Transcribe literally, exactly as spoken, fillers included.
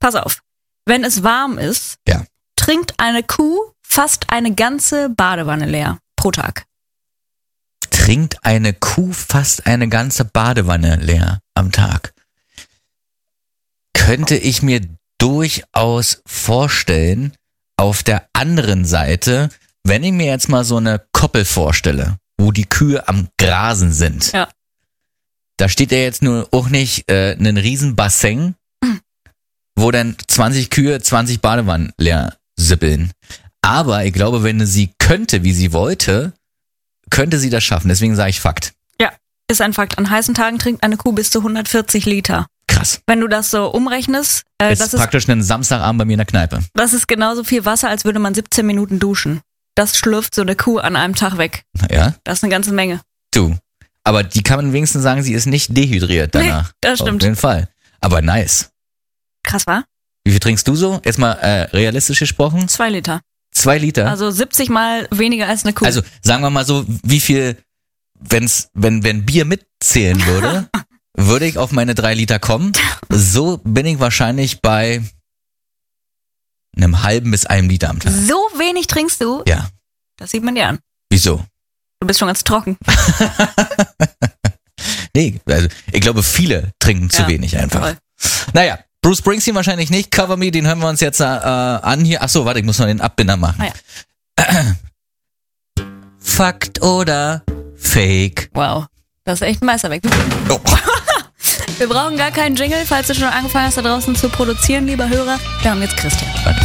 Pass auf. Wenn es warm ist, ja. trinkt eine Kuh fast eine ganze Badewanne leer pro Tag. Trinkt eine Kuh fast eine ganze Badewanne leer am Tag? Könnte ich mir durchaus vorstellen, auf der anderen Seite, wenn ich mir jetzt mal so eine Koppel vorstelle, wo die Kühe am Grasen sind. Ja. Da steht ja jetzt nur auch nicht äh, ein Riesenbassin, mhm. wo dann zwanzig Kühe zwanzig Badewannen leer sippeln. Aber ich glaube, wenn sie könnte, wie sie wollte, könnte sie das schaffen. Deswegen sage ich Fakt. Ja, ist ein Fakt. An heißen Tagen trinkt eine Kuh bis zu hundertvierzig Liter. Krass. Wenn du das so umrechnest, äh, das das ist praktisch ein Samstagabend bei mir in der Kneipe. Das ist genauso viel Wasser, als würde man siebzehn Minuten duschen. Das schlürft so eine Kuh an einem Tag weg. Ja? Das ist eine ganze Menge. Du, aber die kann man wenigstens sagen, sie ist nicht dehydriert danach. Nee, das stimmt. Auf jeden Fall. Aber nice. Krass, wa? Wie viel trinkst du so? Jetzt mal äh, realistisch gesprochen. Zwei Liter. Zwei Liter? Also siebzig Mal weniger als eine Kuh. Also sagen wir mal so, wie viel, wenn's, wenn, wenn Bier mitzählen würde, würde ich auf meine drei Liter kommen. So bin ich wahrscheinlich bei einem halben bis einem Liter am Tag. So wenig trinkst du? Ja. Das sieht man dir an. Wieso? Du bist schon ganz trocken. Nee, also ich glaube, viele trinken zu ja, wenig einfach. Voll. Naja, Bruce Springsteen wahrscheinlich nicht. Cover Me, den hören wir uns jetzt äh, an hier. Achso, warte, ich muss noch den Abbinder machen. Ah, ja. Fakt oder Fake? Wow, das ist echt ein Meisterwerk. Oh. Wir brauchen gar keinen Jingle, falls du schon angefangen hast, da draußen zu produzieren, lieber Hörer. Wir haben jetzt Christian. Warte.